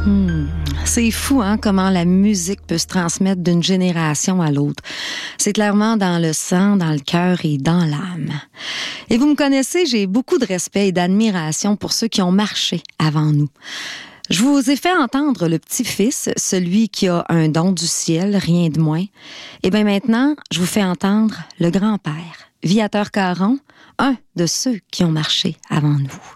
Hmm. C'est fou, hein, comment la musique peut se transmettre d'une génération à l'autre. C'est clairement dans le sang, dans le cœur et dans l'âme. Et vous me connaissez, j'ai beaucoup de respect et d'admiration pour ceux qui ont marché avant nous. Je vous ai fait entendre le petit-fils, celui qui a un don du ciel, rien de moins. Et bien maintenant, je vous fais entendre le grand-père, Viateur Caron, un de ceux qui ont marché avant nous.